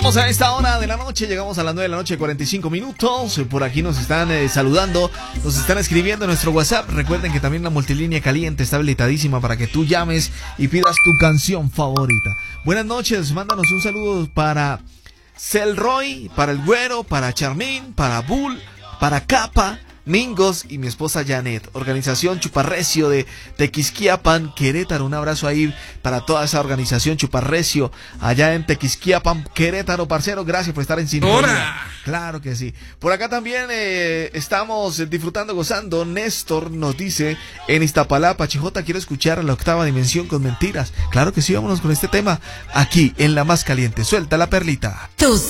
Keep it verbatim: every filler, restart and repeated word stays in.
Vamos a esta hora de la noche, llegamos a las nueve de la noche, cuarenta y cinco minutos. Por aquí nos están eh, saludando, nos están escribiendo en nuestro WhatsApp. Recuerden que también la multilínea caliente está habilitadísima para que tú llames y pidas tu canción favorita. Buenas noches, mándanos un saludo para Celroy, para el Güero, para Charmín, para Bull, para Capa, Mingos y mi esposa Janet. Organización Chuparrecio de Tequisquiapan, Querétaro. Un abrazo ahí para toda esa organización Chuparrecio allá en Tequisquiapan, Querétaro, parcero. Gracias por estar en sintonía. ¡Hora! Claro que sí. Por acá también eh, estamos disfrutando, gozando. Néstor nos dice en Iztapalapa, Chijota, quiero escuchar a la octava dimensión con mentiras. Claro que sí, vámonos con este tema aquí en La Más Caliente. Suelta la perlita. Tus